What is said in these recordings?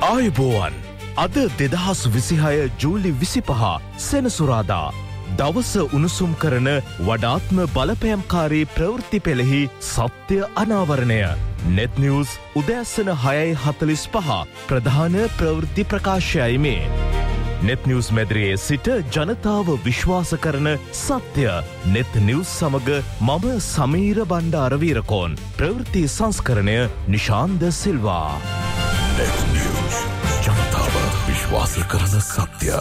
ආයුබෝවන් අද 2026 ජූලි 25 සෙනසුරාදා දවස උණුසුම් කරන වඩාත්ම බලපෑම්කාරී ප්‍රවෘත්ති පෙළෙහි සත්‍ය අනාවරණය net news උදෑසන 6:45 ප්‍රධාන ප්‍රවෘත්ති ප්‍රකාශයයි මේ net news මැදිරියේ සිට ජනතාව විශ්වාස කරන සත්‍ය net news සමග මම සමීර බණ්ඩාර වීරකෝන් ප්‍රවෘත්ති සංස්කරණය නිශාන්ත සිල්වා net news ජනතාව විශ්වාස කරන සත්‍ය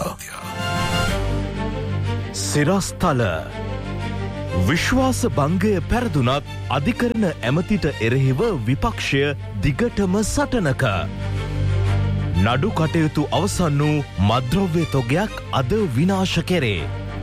සිරස්තල විශ්වාස භංගය පැරදුනත් අධිකරණ ඇමතිට එරෙහිව විපක්ෂය දිගටම සටනක නඩු කටයුතු අවසන් වූ මද්‍රව්‍ය තොගයක් අද විනාශ කෙරේ.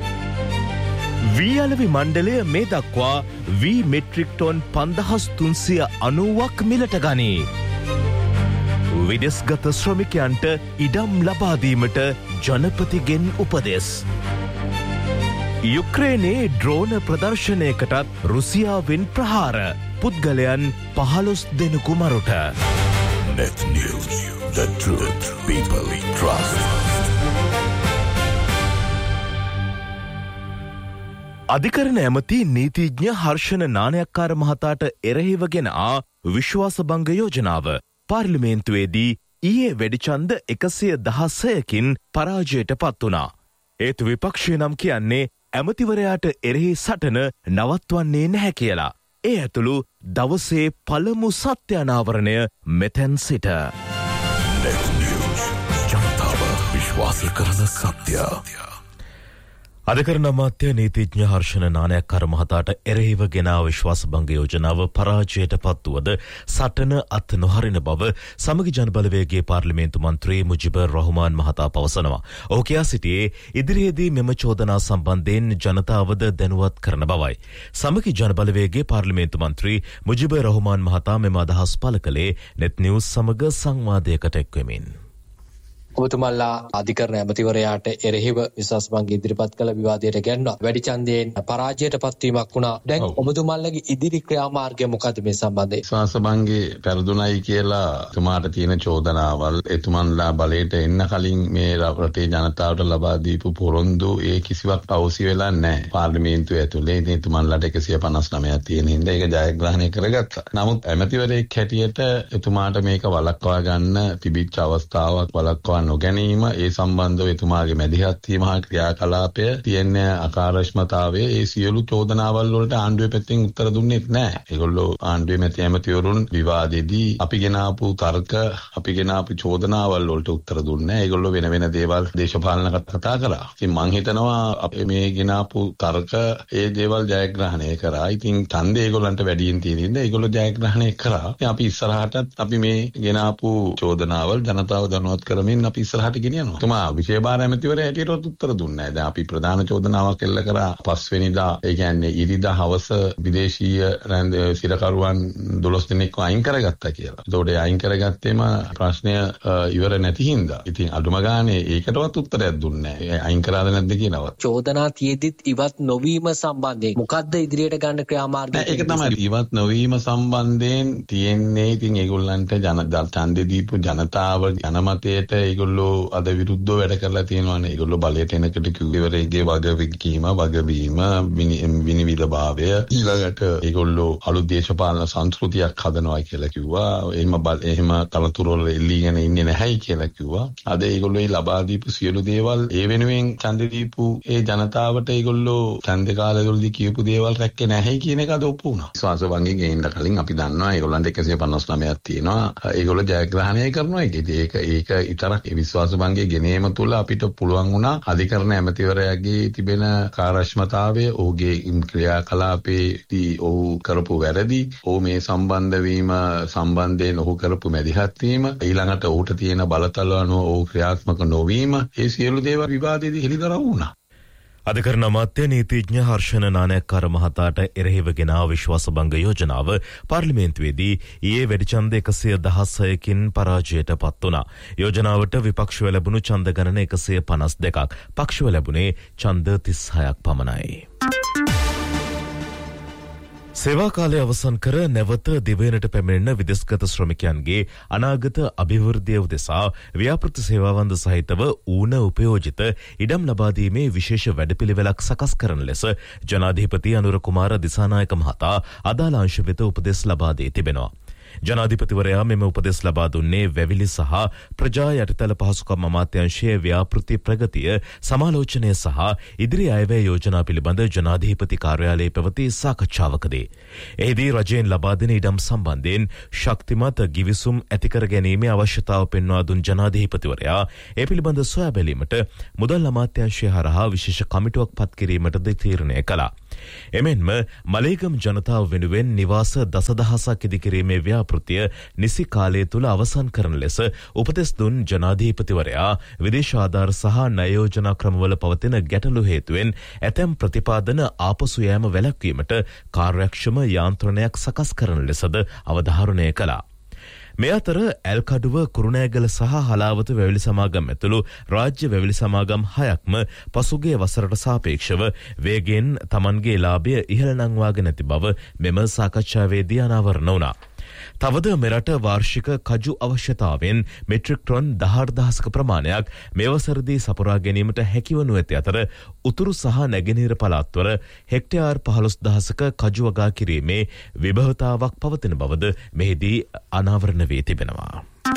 වීඅලවි මණ්ඩලය මේ දක්වා වී මෙට්‍රික් ටොන් 5390ක් මිලට ගනී. විදෙස්ගත ශ්‍රමිකයන්ට ඉඩම් ලබා දීමට ජනපතිගෙන් උපදෙස්. යුක්‍රේනයේ ඩ්‍රෝන ප්‍රදර්ශනයකටත් රුසියාවෙන් ප්‍රහාර පුද්ගලයන් 15 දෙනෙකු මරුට. Net News, the truth people trust. අධිකරණ ඇමති නීතිඥ හර්ෂණ නානයක්කාර මහතාට එරෙහිව ගෙන ආ විශ්වාසභංග යෝජනාව පාර්ලිමේන්තුවේදී ඊයේ වෙඩිචන්ද 116කින් පරාජයට පත් වුණා. ඒත් විපක්ෂය නම් කියන්නේ ඇමතිවරයාට එරෙහි සටන නවත්වන්නේ නැහැ කියලා. ඒ ඇතුළු දවසේ පළමු සත්‍ය අනාවරණය මෙතැන් සිට. Net News ජනතාව විශ්වාස කරන සත්‍ය. අධිකරණ අමාත්‍ය නීතිඥ හර්ෂණ නානයක්කාර මහතාට එරෙහිව ගෙනා විශ්වාසභංග යෝජනාව පරාජයට පත්වුවද සටන අත් නොහරින බව සමගි ජනබලවේගයේ පාර්ලිමේන්තු මන්ත්‍රී මුජිබර් රහ්මාන් මහතා පවසනවා. ඔහු කියා සිටියේ ඉදිරියේදී මෙම චෝදනා සම්බන්ධයෙන් ජනතාවද දැනුවත් කරන බවයි. සමගි ජනබලවේගයේ පාර්ලිමේන්තු මන්ත්‍රී මුජිබර් රහ්මාන් මහතා මෙම අදහස් පළ කළේ net news සමග සංවාදයකට එක්වෙමින්. ඔබතුමල්ලා අධිකරණ ඇමතිවරයාට එරෙහිව විශ්වාසභංග ඉදිරිපත් කළ විවාදයට ගැන්නුවා. වැඩි ඡන්දයෙන් පරාජයට පත්වීමක් වුණා. දැන් ඔබතුමල්ලගේ ඉදිරි ක්‍රියාමාර්ගය මොකද මේ සම්බන්ධයෙන්? විශ්වාසභංගේ පෙරදුනයි කියලා එතුමාට තියෙන චෝදනාවල් එතුමන්ලා බලයට එන්න කලින් මේ රටේ ජනතාවට ලබා දීපු පොරොන්දු ඒ කිසිවක් පෞසි වෙලා නැහැ. පාර්ලිමේන්තුව ඇතුලේ ඉතින් එතුමන්ලාට 159ක් තියෙන හින්දා ඒක ජයග්‍රහණය කරගත්තා. නමුත් ඇමතිවරයෙක් හැටියට එතුමාට මේක වළක්වා ගන්න තිබිච්ච අවස්ථාවක් වළක්වා නොගැනීම ඒ සම්බන්ධව එතුමාගේ මැදිහත් වීම හා ක්‍රියාකලාපය තියෙන අකාර්යක්ෂමතාවය ඒ සියලු චෝදනාවල් වලට ආණ්ඩුවේ පැත්තෙන් උත්තර දුන්නේ නැහැ. ඒගොල්ලෝ ආණ්ඩුවේ මැති ඇමතිවරුන් විවාදෙදී අපි ගෙනාපු තර්ක අපි ගෙනාපු චෝදනාවල් වලට උත්තර දුන්නේ නැහැ. ඒගොල්ලෝ වෙන වෙන දේවල් දේශපාලන කතා කරා. ඉතින් මං හිතනවා අපි මේ ගෙනාපු තර්ක ඒ දේවල් ජයග්‍රහණය කරා. ඉතින් ඡන්දේ ඒගොල්ලන්ට වැඩියෙන් තියෙන ඉඳලා ඒගොල්ලෝ ජයග්‍රහණය කරා. ඉතින් අපි ඉස්සරහටත් අපි මේ ගෙනාපු චෝදනාවල් ජනතාව දැනුවත් කරමින් අපි ඉස්සරහට ගෙනියනවා. තුමා විශේෂ ඇමතිවරයා හැටියට උත්තර දුන්නේ නැහැ. දැන් අපි ප්‍රධාන චෝදනාවක් එල්ල කරා 5 වෙනිදා ඒ කියන්නේ ඉරිදා හවස විදේශීය සිරකරුවන් 12 දෙනෙක්ව අයින් කරගත්තා කියලා. ඒතකොට ඒ අයින් කරගත්තේම ප්‍රශ්නය ඉවර නැති හින්දා. ඉතින් අඩුම ගානේ ඒකටවත් උත්තරයක් දුන්නේ නැහැ. අයින් කරාද නැද්ද කියලාවත්. චෝදනා තියෙද්දිත් ඉවත් නොවීම සම්බන්ධයෙන් මොකද්ද ඉදිරියට ගන්න ක්‍රියාමාර්ගය? ඒක තමයි ඉවත් නොවීම සම්බන්ධයෙන් තියෙන්නේ. ඉතින් ඒගොල්ලන්ට ඡන්දේ දීපු ජනතාව ජනමතයට ඒගොල්ලෝ අද විරුද්ධව වැඩ කරලා තියෙනවානේ. ඒගොල්ලෝ බලයට එනකොට කිව්වරේගේ වගවීම විනිවිදභාවය ඊළඟට ඒගොල්ලෝ අලුත් දේශපාලන සංස්කෘතියක් හදනවා කියලා කිව්වා. එහෙම තලතුරවල එල්ලීගෙන ඉන්නේ නැහැයි කියලා කිව්වා. අද ඒගොල්ලෝ ලබා දීපු සියලු දේවල් ඒ වෙනුවෙන් ඡන්ද දීපු ඒ ජනතාවට ඒගොල්ලෝ ඡන්ද කාලවලදී කියපු දේවල් රැක්කේ නැහැයි කියන එක අද ඔප්පු වුණා. විශ්වාසභංගේ ගේන්න කලින් අපි දන්නවා ඒගොල්ලන්ට 159ක් තියෙනවා. ඒගොල්ලෝ ජයග්‍රහණය කරනවා. ඒක ඉතරක් විශ්වාසභංගේ ගෙනීම තුළ අපිට පුළුවන් වුණා අධිකරණ ඇමතිවරයාගේ තිබෙන කාර්යක්ෂමතාවය ඔහුගේ ක්‍රියාකලාපයේදී ඔහු කරපු වැරදි ඔහු මේ සම්බන්ධ වීම සම්බන්ධයෙන් ඔහු කරපු මැදිහත් වීම ඊළඟට ඔහුට තියෙන බලතල අනුව ඔහු ක්‍රියාත්මක නොවීම ඒ සියලු දේවල් විවාදයේදී හෙළිදරව් වුණා. අධිකරණ අමාත්‍ය නීතිඥ හර්ෂණ නානයක්කාර මහතාට එරෙහිව ගෙනා විශ්වාසභංග යෝජනාව පාර්ලිමේන්තුවේදී ඊයේ වෙඩිචන්ද 116කින් පරාජයට පත් වුණා. යෝජනාවට විපක්ෂව ලැබුණු ඡන්ද ගණන 152ක්, පක්ෂව ලැබුණේ ඡන්ද 36ක් පමණයි. සේවා කාලය අවසන් කර නැවත දිවයිනට පැමිණෙන විදේශගත ශ්‍රමිකයන්ගේ අනාගත අභිවෘද්ධිය උදෙසා ව්‍යාපෘති සේවාවන්ද සහිතව ඌන උපයෝජිත ඉඩම් ලබා දීමේ විශේෂ වැඩපිළිවෙලක් සකස් කරන ලෙස ජනාධිපති අනුර කුමාර දිසානායක මහතා අදාළ අංශ වෙත උපදෙස් ලබා දී තිබෙනවා. ජනාධිපතිවරයා මෙම උපදෙස් ලබා දුන්නේ වැවිලි සහ ප්‍රජා යටිතල පහසුකම් අමාත්‍යාංශයේ ව්‍යාපෘති ප්‍රගතිය සමාලෝචනය සහ ඉදිරි අයවැය යෝජනා පිළිබඳ ජනාධිපති කාර්යාලයේ පැවති සාකච්ඡාවකදී. එහිදී රජයෙන් ලබා දෙන ඉඩම් සම්බන්ධයෙන් ශක්තිමත් ගිවිසුම් ඇතිකර ගැනීමේ අවශ්‍යතාව පෙන්වා දුන් ජනාධිපතිවරයා ඒ පිළිබඳ සොයා බැලීමට මුදල් අමාත්‍යාංශය හරහා විශේෂ කමිටුවක් පත් කිරීමටද තීරණය කළා. එමෙන්ම මලේගම් ජනතාව වෙනුවෙන් නිවාස දසදහසක් ඉදිකිරීමේ ව්‍යාපෘතිය නිසි කාලය තුළ අවසන් කරන ලෙස උපදෙස් දුන් ජනාධිපතිවරයා විදේශ ආධාර සහ ණය යෝජනා ක්‍රමවල පවතින ගැටලු හේතුවෙන් ඇතැම් ප්‍රතිපාදන ආපසු යෑම වැළැක්වීමට කාර්යක්ෂම යාන්ත්‍රණයක් සකස් කරන ලෙසද අවධාරණය කළා. මේ අතර ඇල්කඩුව කුරුණෑගල සහ හලාවත වැවිලි සමාගම් ඇතුළු රාජ්‍ය වැවිලි සමාගම් 6ක්ම පසුගිය වසරට සාපේක්ෂව වේගෙන් තමන්ගේ ලාභය ඉහළ නංවාගෙන ඇති බව මෙම සාකච්ඡාවේදී අනාවරණ වුණා. තවද මෙරට වාර්ෂික කජු අවශ්‍යතාවෙන් මෙට්‍රික් ටොන් 18000ක ප්‍රමාණයක් මේ වසරදී සපුරා ගැනීමට හැකිවනු ඇති අතර උතුරු සහ නැගෙනහිර පළාත්වල හෙක්ටයාර් 15000ක කජු වගා කිරීමේ විභවතාවක් පවතින බවද මෙහිදී අනාවරණ වී තිබෙනවා.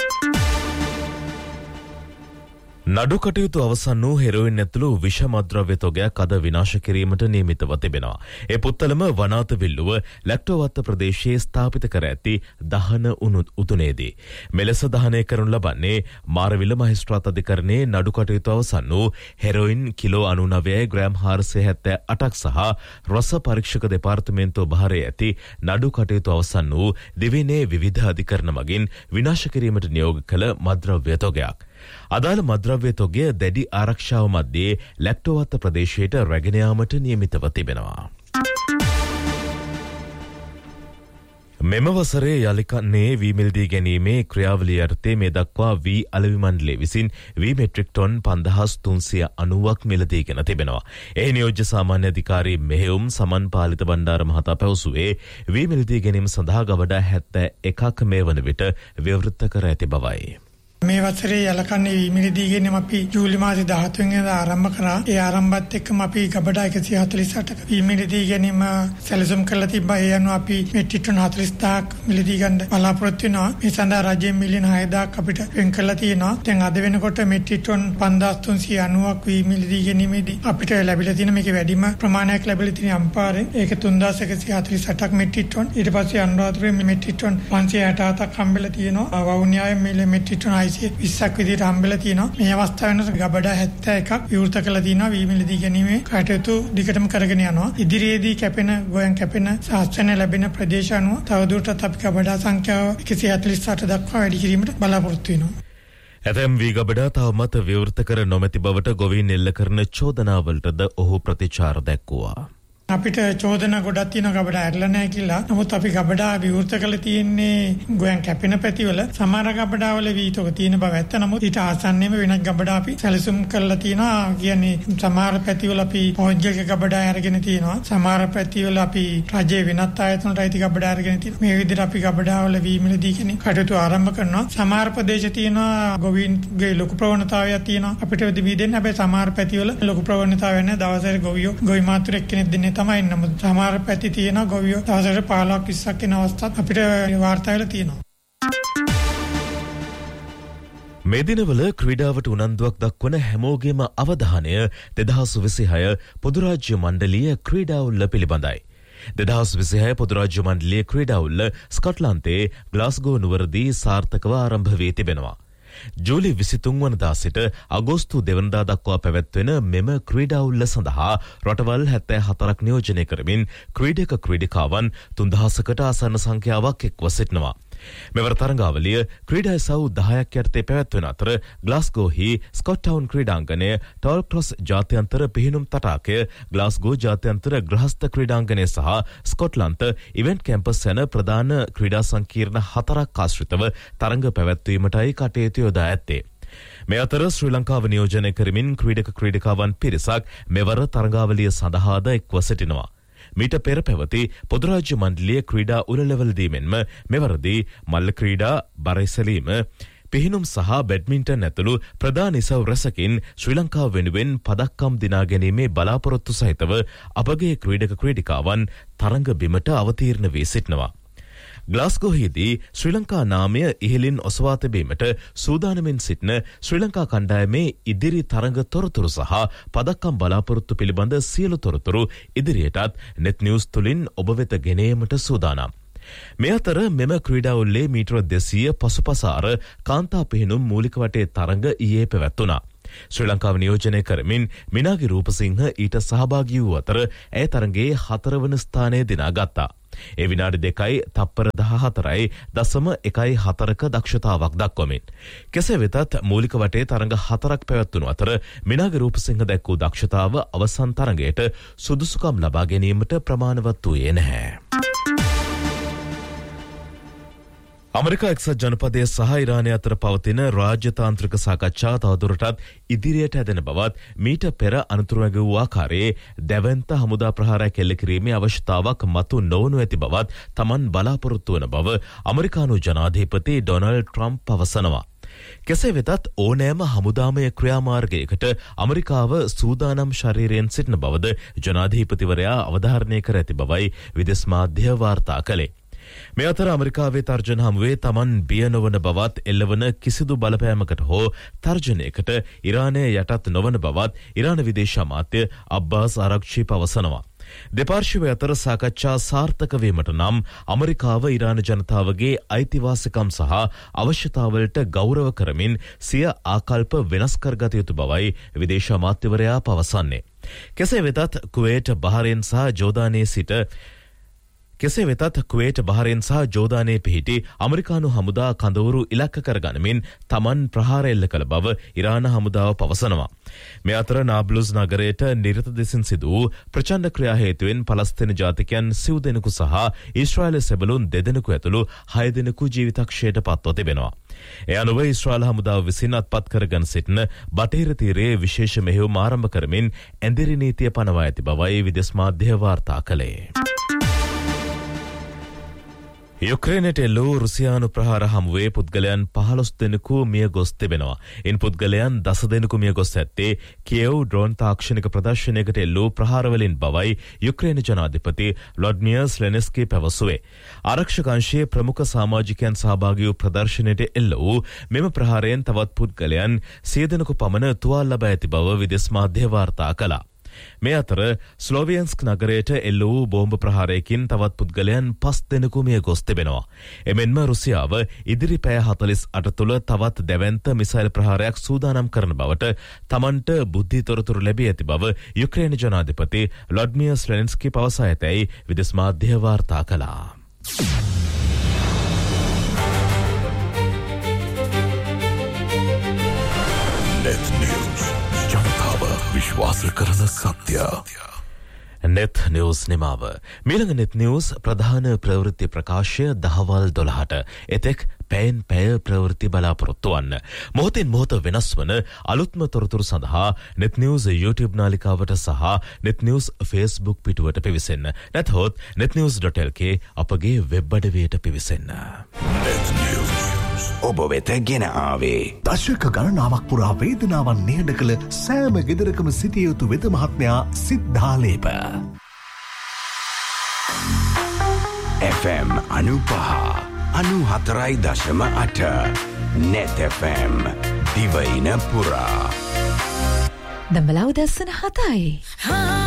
නඩු කටයුතු අවසන් වූ හෙරොයින් ඇතුළු විෂමද්‍රව්‍ය තොගයක් අද විනාශ කිරීමට නියමිතව තිබෙනවා. ඒ පුත්තලම වනාත විල්ලුව ලැක්ටෝවත්ත ප්‍රදේශයේ ස්ථාපිත කර ඇති දහන උතුනේදී. මෙලෙස දහනය කරනු ලබන්නේ මාරවිල මහේස්ත්‍රාත් අධිකරණයේ නඩු කටයුතු අවසන් වූ හෙරොයින් කිලෝ 99 ග්‍රෑම් 478ක් සහ රස පරීක්ෂක දෙපාර්තමේන්තුව භාරයේ ඇති නඩු කටයුතු අවසන් වූ දිවිනේ විවිධ අධිකරණ මගින් විනාශ කිරීමට නියෝග කළ මද්‍රව්‍ය තොගයක්. අදාළ මද්‍රව්‍ය තොගය දැඩි ආරක්ෂාව මැද්දේ ලැක්ටෝවත්ත ප්‍රදේශයට රැගෙන යාමට නියමිතව තිබෙනවා. මෙම වසරේ යලිකන්නේ වී මිලදී ගැනීමේ ක්‍රියාවලිය යටතේ මේ දක්වා වී අලෙවි මණ්ඩලය විසින් වී මෙට්‍රික් ටොන් 5390ක් මිලදීගෙන තිබෙනවා. එහි නියෝජ්‍ය සාමාන්‍ය අධිකාරී මෙහෙයුම් සමන් පාලිත බණ්ඩාර මහතා පැවසුවේ වී මිලදී ගැනීම සඳහා ගවඩා 71ක් මේ වන විට විවෘත කර ඇති බවයි. මේ වසරේ යලකන්නේ වී මිලදී ගැනීම අපි ජූලි මාසේ 17 වෙනිදා ආරම්භ කරා. ඒ ආරම්භයත් එක්කම අපි ගබඩා 148ක වී මිලදී ගැනීම සැලසුම් කරලා තිබ්බා. ඒ අනුව අපි මෙට්‍රික් ටන් 40000ක් මිලදී ගන්න බලාපොරොත්තු වෙනවා. මේ සඳහා රජයෙන් මිලියන 6000ක් අපිට වෙන් කරලා තියෙනවා. දැන් අද වෙනකොට මෙට්‍රික් ටන් 5390ක් වී මිලදී ගැනීමේදී අපිට ලැබිලා තියෙන මේකේ වැඩිම ප්‍රමාණයක් ලැබිලා තියෙන අම්පාරෙන් ඒක 3148ක් මෙට්‍රික් ටන්. ඊට පස්සේ අනුරාධපුරයෙන් මෙට්‍රික් ටන් 567ක් හම්බෙලා තියෙනවා. වවුනියාවේ මෙට්‍රික් ටන් 20ක් විදිහට හම්බෙලා තියෙනවා. මේ අවස්ථාව වෙනස ගබඩා 71ක් විවෘත කළා තියෙනවා. වී මිලදී ගැනීමේ කටයුතු දිගටම කරගෙන යනවා. ඉදිරියේදී කැපෙන ගෝයන් කැපෙන සාස්ත්‍රණ ලැබෙන ප්‍රදේශ අනුව තවදුරටත් අපි ගබඩා සංඛ්‍යාව 148 දක්වා වැඩි කිරීමට බලාපොරොත්තු වෙනවා. ඇතැම් වී ගබඩා තවමත් විවෘත කර නොමැති බවට ගොවීන් එල්ල කරන චෝදනාවලටද ඔහු ප්‍රතිචාර දැක්වුවා. අපිට චෝදනා ගොඩක් තියෙනවා ගබඩා ඇරලා නැහැ කියලා. නමුත් අපි ගබඩා විවෘත කරලා තියෙන්නේ ගෝයන් කැපෙන පැතිවල. සමහර ගබඩාවල වීතක තියෙන බව ඇත්ත. නමුත් ඊට ආසන්නයේම වෙනත් ගබඩා අපි සැලසුම් කරලා තියෙනවා. කියන්නේ සමහර පැතිවල අපි පෞද්ගලික ගබඩා අරගෙන තියෙනවා. සමහර පැතිවල අපි රජයේ වෙනත් ආයතනවලට අයිති ගබඩා අරගෙන තියෙනවා. මේ විදිහට අපි ගබඩාවල වී මිලදී කියන්නේ කටයුතු ආරම්භ කරනවා. සමහර ප්‍රදේශ තියෙනවා ගොවීන්ගේ ලොකු ප්‍රවණතාවයක් තියෙනවා. අපිට දී දෙන්න. හැබැයි සමහර පැතිවල ලොකු ප්‍රවණතාවයක් නැහැ. දවසට ගොවි මාත්‍රයක් කෙනෙක් දෙන්නේ තමයි. නමුත් සමහර පැති තියෙන ගොවියෝ දවසට 15ක් 20ක් වෙන අවස්ථාත් අපිට වාර්තා වෙලා තියෙනවා. මේ දිනවල ක්‍රීඩාවට උනන්දුවක් දක්වන හැමෝගේම අවධානය 2026 පොදු රාජ්‍ය මණ්ඩලීය ක්‍රීඩාඋල්ල පිළිබඳයි. 2026 පොදු රාජ්‍ය මණ්ඩලීය ක්‍රීඩාඋල්ල ස්කොට්ලන්තයේ ග්ලාස්ගෝ නුවරදී සාර්ථකව ආරම්භ වී තිබෙනවා. ජූලි 23 වනදා සිට අගෝස්තු 2 වනදා දක්වා පැවැත්වෙන මෙම ක්‍රීඩාඋල්ල සඳහා රටවල් 74ක් නියෝජනය කරමින් ක්‍රීඩක ක්‍රීඩිකාවන් 3000කට ආසන්න සංඛ්‍යාවක් එක්ව සිටිනවා. මෙවර තරඟාවලිය ක්‍රීඩා සව් 10ක් යටතේ පැවැත්වෙන අතර ග්ලාස්ගෝහි ස්කොට්ටවුන් ක්‍රීඩාංගණය, ටෝල් ක්‍රොස් ජාත්‍යන්තර පිහිනුම් තටාකය, ග්ලාස්ගෝ ජාත්‍යන්තර ග්‍රහස්ත ක්‍රීඩාංගණය සහ ස්කොට්ලන්ත ඉවෙන්ට් කැම්පස් යන ප්‍රධාන ක්‍රීඩා සංකීර්ණ 4ක් ආශ්‍රිතව තරඟ පැවැත්වීමටයි කටයුතු යොදා ඇත්තේ. මේ අතර ශ්‍රී ලංකාව නියෝජනය කරමින් ක්‍රීඩක ක්‍රීඩිකාවන් පිරිසක් මෙවර තරඟාවලිය සඳහාද එක්ව සිටිනවා. මීට පෙර පැවති පොදුරාජ්‍ය මණ්ඩලීය ක්‍රීඩා උළෙලවලදී මෙන්ම මෙවරදී මල්ල ක්‍රීඩා බරයිසලීම පිහිනුම් සහ බැඩ්මින්ටන් ඇතුළු ප්‍රධාන ඉසව් රැසකින් ශ්‍රී ලංකාව වෙනුවෙන් පදක්කම් දිනා ගැනීමේ බලාපොරොත්තු සහිතව අපගේ ක්‍රීඩක ක්‍රීඩිකාවන් තරඟ බිමට අවතීර්ණ වී සිටිනවා. ග්ලාස්ගෝහිදී ශ්‍රී ලංකා නාමය ඉහළින් ඔසවා තිබීමට සූදානමින් සිටින ශ්‍රී ලංකා කණ්ඩායමේ ඉදිරි තරඟ තොරතුරු සහ පදක්කම් බලාපොරොත්තු පිළිබඳ සියලු තොරතුරු ඉදිරියටත් නෙත් නිවුස් තුලින් ඔබ වෙත ගෙන ඒමට සූදානම්. මේ අතර මෙම ක්‍රීඩාවුල්ලේ මීටර 200 පසුපසාර කාන්තා පිහිනුම් මූලික වටේ තරඟ ඊයේ පැවැත්වුණා. ශ්‍රී ලංකාව නියෝජනය කරමින් මිනාගේ රූපසිංහ ඊට සහභාගී වූ අතර ඇය තරඟයේ 4 වන ස්ථානය දිනාගත්තා. ඒ විනාඩි 2යි තප්පර 14.1.4ක දක්ෂතාවක් දක්වමින්. කෙසේ වෙතත් මූලික වටේ තරඟ 4ක් පැවැත්වුණු අතර මිනාගේ රූපසිංහ දැක් වූ දක්ෂතාව අවසන් තරඟයට සුදුසුකම් ලබා ගැනීමට ප්‍රමාණවත් වූයේ නැහැ. අමරිකා එක්සත් ජනපදය සහ ඉරානය අතර පවතින රාජ්‍යතාන්ත්‍රික සාකච්ඡා තවදුරටත් ඉදිරියට ඇදෙන බවත් මීට පෙර අනතුරු නැග වූ ආකාරයේ දැවැන්ත හමුදා ප්‍රහාරයක් එල්ල කිරීමේ අවශ්‍යතාවක් මතු නොවනු ඇති බවත් තමන් බලාපොරොත්තු වන බව අමරිකානු ජනාධිපති ඩොනල්ඩ් ට්‍රම්ප් පවසනවා. කෙසේ වෙතත් ඕනෑම හමුදාමය ක්‍රියාමාර්ගයකට අමරිකාව සූදානම් ශරීරයෙන් සිටින බවද ජනාධිපතිවරයා අවධාරණය කර ඇති බවයි විදේශ මාධ්‍ය වාර්තා කළේ. මේ අතර අමරිකාවේ තර්ජන හමුවේ තමන් බිය නොවන බවත් එල්ලවන කිසිදු බලපෑමකට හෝ තර්ජනයකට ඉරානය යටත් නොවන බවත් ඉරාන විදේශ අමාත්‍ය අබ්බාස් ආරක්ෂි පවසනවා. දෙපාර්ශ්වය අතර සාකච්ඡා සාර්ථක වීමට නම් අමරිකාව ඉරාන ජනතාවගේ අයිතිවාසිකම් සහ අවශ්‍යතාවලට ගෞරව කරමින් සිය ආකල්ප වෙනස් කරගත යුතු බවයි විදේශ අමාත්‍යවරයා පවසන්නේ. කෙසේ වෙතත් කුවේට් බහරේන් සහ ජෝර්දානයේ සිට කුවේට් බහරෙන් සහ ජෝර්දානයේ පිහිටි අමරිකානු හමුදා කඳවුරු ඉලක්ක කරගනිමින් තමන් ප්‍රහාර එල්ල කළ බව ඉරාන හමුදාව පවසනවා. මේ අතර නාබ්ලුස් නගරයට නිරත දෙසින් සිදු වූ ප්‍රචණ්ඩ ක්‍රියා හේතුවෙන් පලස්තීන ජාතිකයන් 9 දෙනෙකු සහ ඊශ්‍රායල සෙබළුන් 2 දෙනෙකු ඇතුළු 6 දෙනෙකු ජීවිතක්ෂයට පත්ව තිබෙනවා. ඒ අනුව ඊශ්‍රායල හමුදාව විසින් අත්පත් කරගෙන සිටින බටහිර තීරයේ විශේෂ මෙහෙයුම් ආරම්භ කරමින් ඇඳිරි නීතිය පනවා ඇති බවයි විදේශ මාධ්‍ය වාර්තා කළේ. යුක්‍රේනයට එල්ලූ රුසියානු ප්‍රහාර හමුවේ පුද්ගලයන් 15 දෙනෙකු මිය ගොස් තිබෙනවා. ඉන් පුද්ගලයන් 10 දෙනෙකු මිය ගොස් ඇත්තේ කියෙව් ඩ්‍රෝන් තාක්ෂණික ප්‍රදර්ශනයකට එල්ලූ ප්‍රහාරවලින් බවයි යුක්‍රේන ජනාධිපති ව්ලාඩිමිර් ઝෙලෙන්ස්කී පැවසුවේ. ආරක්ෂක අංශයේ ප්‍රමුඛ සමාජිකයන් සහභාගී වූ ප්‍රදර්ශනයට එල්ල වූ මෙම ප්‍රහාරයෙන් තවත් පුද්ගලයන් 100 දෙනෙකු පමණ තුවාල ලබා ඇති බව විදේශ මාධ්‍ය වාර්තා කළා. මේ අතර ස්ලෝවියන්ස්ක් නගරයට එල්ල වූ බෝම්බ ප්‍රහාරයකින් තවත් පුද්ගලයන් 5 දෙනෙකු මිය ගොස් තිබෙනවා. එමෙන්ම රුසියාව ඉදිරි පැය 48 තුළ තවත් දැවැන්ත මිසයිල් ප්‍රහාරයක් සූදානම් කරන බවට තමන්ට බුද්ධි තොරතුරු ලැබී ඇති බව යුක්‍රේන ජනාධිපති ව්ලාඩිමිර් ઝෙලෙන්ස්කී පවසා ඇතැයි විදේශ මාධ්‍ය වාර්තා කළා. විශ්වාස කරන සත්‍ය. නෙත් නිවුස් නිමාව. මීළඟ නෙත් නිවුස් ප්‍රධාන ප්‍රවෘත්ති ප්‍රකාශය දහවල් 12ට. එතෙක් පැයෙන් පැය ප්‍රවෘත්ති බලාපොරොත්තු වන්න. මොහොතින් මොහොත වෙනස් වන අලුත්ම තොරතුරු සඳහා නෙත් නිවුස් YouTube නාලිකාවට සහ නෙත් නිවුස් Facebook පිටුවට පිවිසෙන්න. නැත්හොත් netnews.lk අපගේ වෙබ් අඩවියට පිවිසෙන්න. නෙත් නිවුස් ඔබ වෙත ගෙන ආවේ දශක ගණනාවක් පුරා වේදනාවන් නිහඬ කළ සෑම ගෙදරකම සිටිය යුතු වෙද මහත්මයා සිද්ධාලේප FM 95.4.8 Net FM දිවයින පුරා දඹලා උදැස්සන 7යි